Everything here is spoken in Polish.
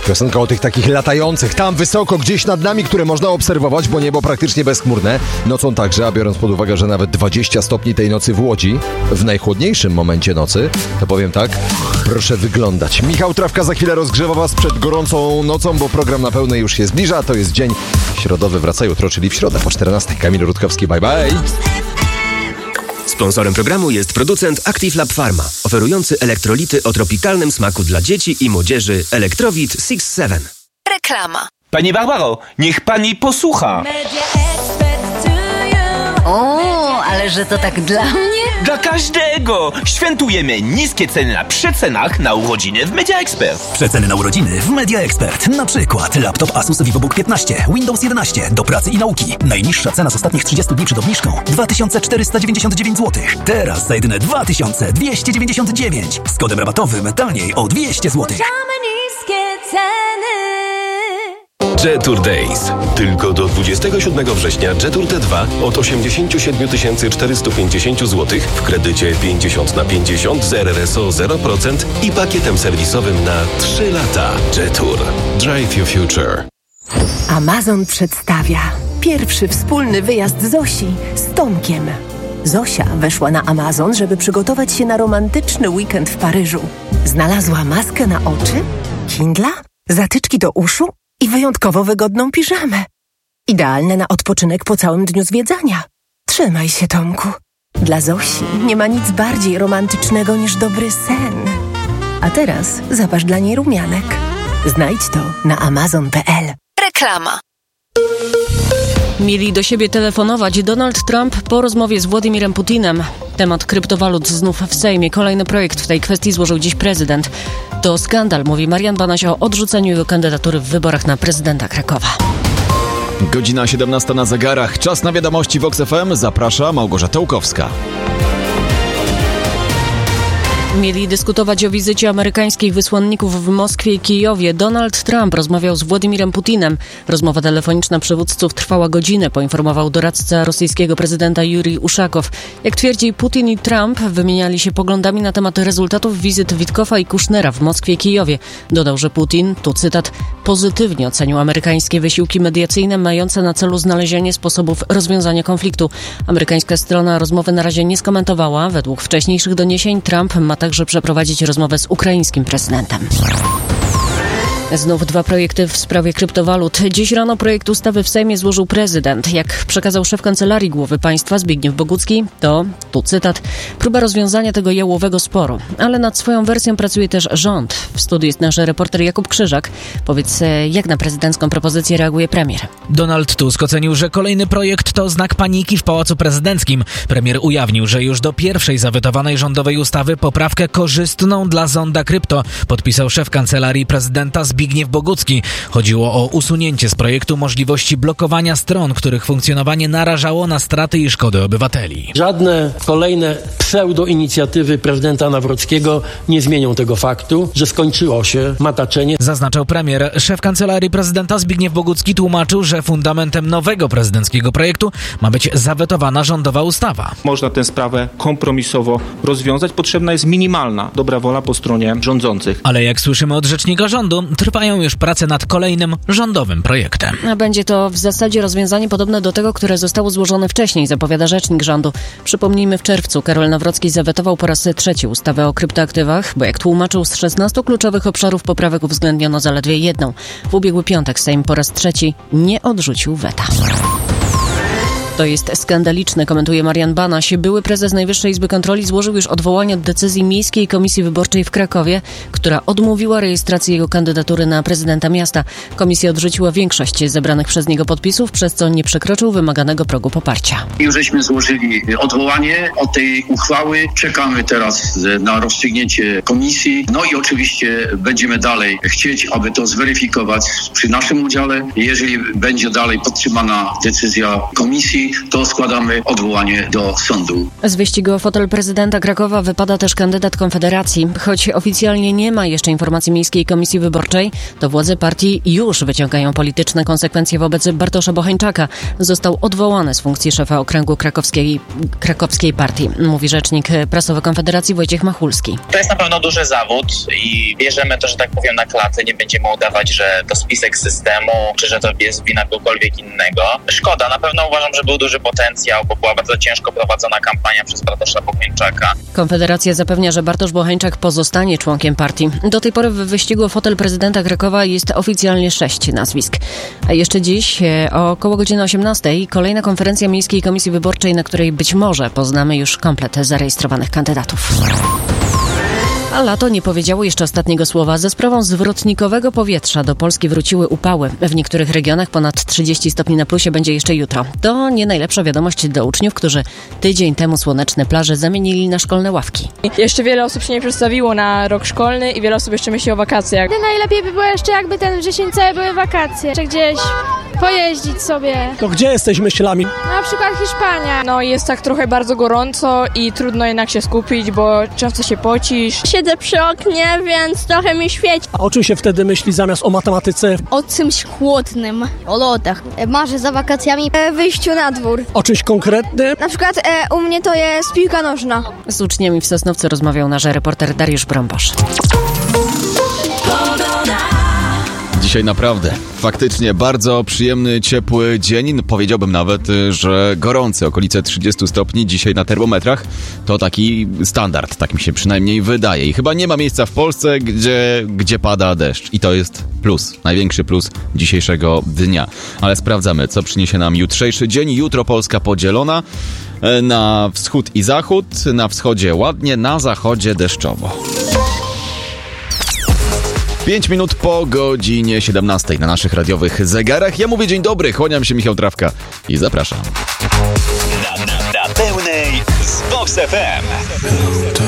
Piosenka o tych takich latających, tam wysoko, gdzieś nad nami, które można obserwować, bo niebo praktycznie bezchmurne. Nocą także, a biorąc pod uwagę, że nawet 20 stopni tej nocy w Łodzi, w najchłodniejszym momencie nocy, to powiem tak, proszę wyglądać. Michał Trawka za chwilę rozgrzewa Was przed gorącą nocą, bo program na pełnej już się zbliża. To jest dzień środowy, wraca jutro, czyli w środę po 14. Kamil Rutkowski, bye bye. Sponsorem programu jest producent Active Lab Pharma, oferujący elektrolity o tropikalnym smaku dla dzieci i młodzieży Elektrowit 6-7. Reklama. Pani Barbaro, niech pani posłucha. O, ale że to tak dla mnie? Dla każdego! Świętujemy niskie ceny na przecenach na urodziny w Media Expert. Przeceny na urodziny w Media Expert. Na przykład laptop Asus VivoBook 15, Windows 11 do pracy i nauki. Najniższa cena z ostatnich 30 dni przed obniżką 2499 zł. Teraz za jedyne 2299. Z kodem rabatowym taniej o 200 zł. niskie ceny. Jetour Days. Tylko do 27 września Jetour T2 od 87 450 zł w kredycie 50/50 z RRSO 0% i pakietem serwisowym na 3 lata. Jetour. Drive your future. Amazon przedstawia pierwszy wspólny wyjazd Zosi z Tomkiem. Zosia weszła na Amazon, żeby przygotować się na romantyczny weekend w Paryżu. Znalazła maskę na oczy, Kindla, zatyczki do uszu i wyjątkowo wygodną piżamę. Idealne na odpoczynek po całym dniu zwiedzania. Trzymaj się, Tomku. Dla Zosi nie ma nic bardziej romantycznego niż dobry sen. A teraz zaparz dla niej rumianek. Znajdź to na amazon.pl. Reklama. Mieli do siebie telefonować Donald Trump po rozmowie z Władimirem Putinem. Temat kryptowalut znów w Sejmie. Kolejny projekt w tej kwestii złożył dziś prezydent. To skandal, mówi Marian Banaś o odrzuceniu jego kandydatury w wyborach na prezydenta Krakowa. Godzina 17 na zegarach. Czas na wiadomości Vox FM. Zaprasza Małgorzata Łukowska. Mieli dyskutować o wizycie amerykańskich wysłanników w Moskwie i Kijowie. Donald Trump rozmawiał z Władimirem Putinem. Rozmowa telefoniczna przywódców trwała godzinę, poinformował doradca rosyjskiego prezydenta Jurij Uszakow. Jak twierdzi, Putin i Trump wymieniali się poglądami na temat rezultatów wizyt Witkowa i Kushnera w Moskwie i Kijowie. Dodał, że Putin, tu cytat, pozytywnie ocenił amerykańskie wysiłki mediacyjne mające na celu znalezienie sposobów rozwiązania konfliktu. Amerykańska strona rozmowy na razie nie skomentowała. Według wcześniejszych doniesień Trump ma także przeprowadzić rozmowę z ukraińskim prezydentem. Znów dwa projekty w sprawie kryptowalut. Dziś rano projekt ustawy w Sejmie złożył prezydent. Jak przekazał szef Kancelarii Głowy Państwa Zbigniew Bogucki, to, tu cytat, próba rozwiązania tego jałowego sporu. Ale nad swoją wersją pracuje też rząd. W studiu jest nasz reporter Jakub Krzyżak. Powiedz, jak na prezydencką propozycję reaguje premier? Donald Tusk ocenił, że kolejny projekt to znak paniki w Pałacu Prezydenckim. Premier ujawnił, że już do pierwszej zawetowanej rządowej ustawy poprawkę korzystną dla zonda krypto podpisał szef Kancelarii Prezydenta Zbigniew Bogucki. Chodziło o usunięcie z projektu możliwości blokowania stron, których funkcjonowanie narażało na straty i szkody obywateli. Żadne kolejne pseudo-inicjatywy prezydenta Nawrockiego nie zmienią tego faktu, że skończyło się mataczenie. Zaznaczał premier. Szef Kancelarii Prezydenta Zbigniew Bogucki tłumaczył, że fundamentem nowego prezydenckiego projektu ma być zawetowana rządowa ustawa. Można tę sprawę kompromisowo rozwiązać. Potrzebna jest minimalna dobra wola po stronie rządzących. Ale jak słyszymy od rzecznika rządu, trwają już prace nad kolejnym rządowym projektem. A będzie to w zasadzie rozwiązanie podobne do tego, które zostało złożone wcześniej, zapowiada rzecznik rządu. Przypomnijmy, w czerwcu Karol Nawrocki zawetował po raz trzeci ustawę o kryptoaktywach, bo jak tłumaczył, z 16 kluczowych obszarów poprawek uwzględniono zaledwie jedną. W ubiegły piątek Sejm po raz trzeci nie odrzucił weta. To jest skandaliczne, komentuje Marian Banaś. Były prezes Najwyższej Izby Kontroli złożył już odwołanie od decyzji Miejskiej Komisji Wyborczej w Krakowie, która odmówiła rejestracji jego kandydatury na prezydenta miasta. Komisja odrzuciła większość zebranych przez niego podpisów, przez co nie przekroczył wymaganego progu poparcia. Już żeśmy złożyli odwołanie od tej uchwały. Czekamy teraz na rozstrzygnięcie komisji. No i oczywiście będziemy dalej chcieć, aby to zweryfikować przy naszym udziale. Jeżeli będzie dalej podtrzymana decyzja komisji, komisji, to składamy odwołanie do sądu. Z wyścigu o fotel prezydenta Krakowa wypada też kandydat Konfederacji. Choć oficjalnie nie ma jeszcze informacji Miejskiej Komisji Wyborczej, to władze partii już wyciągają polityczne konsekwencje wobec Bartosza Bocheńczaka. Został odwołany z funkcji szefa okręgu krakowskiej partii, mówi rzecznik prasowy Konfederacji Wojciech Machulski. To jest na pewno duży zawód i bierzemy to, że tak powiem, na klatę. Nie będziemy udawać, że to spisek systemu, czy że to jest wina kogokolwiek innego. Szkoda, na pewno uważam, że był duży potencjał, bo była bardzo ciężko prowadzona kampania przez Bartosza Bocheńczaka. Konfederacja zapewnia, że Bartosz Bocheńczak pozostanie członkiem partii. Do tej pory w wyścigu o fotel prezydenta Krakowa jest oficjalnie 6 nazwisk. A jeszcze dziś około godziny 18 kolejna konferencja Miejskiej Komisji Wyborczej, na której być może poznamy już komplet zarejestrowanych kandydatów. A lato nie powiedziało jeszcze ostatniego słowa. Ze sprawą zwrotnikowego powietrza do Polski wróciły upały. W niektórych regionach ponad 30 stopni na plusie będzie jeszcze jutro. To nie najlepsza wiadomość do uczniów, którzy tydzień temu słoneczne plaże zamienili na szkolne ławki. Jeszcze wiele osób się nie przedstawiło na rok szkolny i wiele osób jeszcze myśli o wakacjach. Najlepiej by było jeszcze jakby ten wrzesień cały były wakacje, czy gdzieś pojeździć sobie. To gdzie jesteś myślami? Na przykład Hiszpania. No jest tak trochę bardzo gorąco i trudno jednak się skupić, bo często się pocisz. Siedzę przy oknie, więc trochę mi świeci. A o czym się wtedy myśli zamiast o matematyce? O czymś chłodnym, o lodach. Marzę za wakacjami wyjściu na dwór. O czymś konkretnym? Na przykład u mnie to jest piłka nożna. Z uczniami w Sosnowcu rozmawiał nasz reporter Dariusz Brąbosz. Dzisiaj naprawdę, faktycznie bardzo przyjemny, ciepły dzień. Powiedziałbym nawet, że gorący, okolice 30 stopni dzisiaj na termometrach. To taki standard, tak mi się przynajmniej wydaje. I chyba nie ma miejsca w Polsce, gdzie pada deszcz. I to jest plus, największy plus dzisiejszego dnia. Ale sprawdzamy, co przyniesie nam jutrzejszy dzień. Jutro Polska podzielona na wschód i zachód. Na wschodzie ładnie, na zachodzie deszczowo. 5 minut po godzinie 17 na naszych radiowych zegarach. Ja mówię dzień dobry, kłaniam się, Michał Trawka i zapraszam. Na pełnej z Vox FM.